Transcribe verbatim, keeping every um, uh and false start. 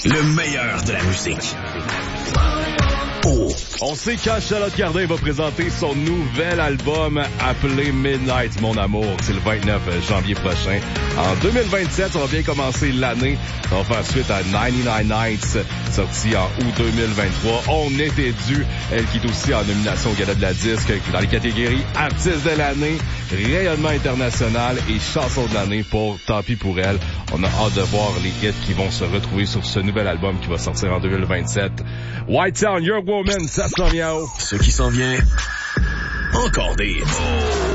Le meilleur de la musique. Oh. On sait quand Charlotte Cardin va présenter son nouvel album appelé Midnight, mon amour. C'est le vingt-neuf janvier prochain. En deux mille vingt-sept, ça va bien commencer l'année. On va faire suite à ninety-nine Nights, sorti en août deux mille vingt-trois. On était dû. Elle qui est aussi en nomination au Gala de la Disque dans les catégories Artiste de l'année, Rayonnement international et Chanson de l'année pour Tant pis pour elle. On a hâte de voir les hits qui vont se retrouver sur ce nouvel album qui va sortir en deux mille vingt-sept. White Town, Young Woman, ça s'en vient haut. Ce qui s'en vient, encore des hits.